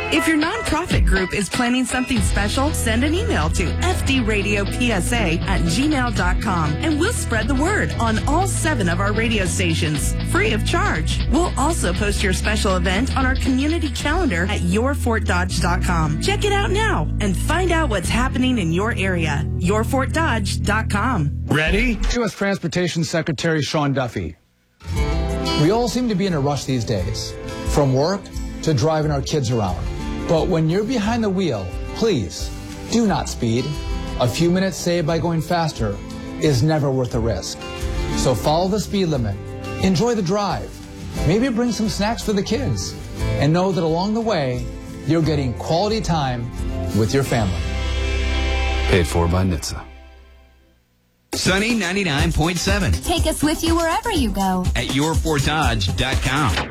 If your nonprofit group is planning something special, send an email to fdradiopsa@gmail.com and we'll spread the word on all 7 of our radio stations, free of charge. We'll also post your special event on our community calendar at yourfortdodge.com. Check it out now and find out what's happening in your area. yourfortdodge.com. Ready? U.S. Transportation Secretary Sean Duffy. We all seem to be in a rush these days, from work to driving our kids around. But when you're behind the wheel, please do not speed. A few minutes saved by going faster is never worth the risk. So follow the speed limit, enjoy the drive, maybe bring some snacks for the kids, and know that along the way, you're getting quality time with your family. Paid for by NHTSA. Sunny 99.7 Take us with you wherever you go. at yourfortdodge.com.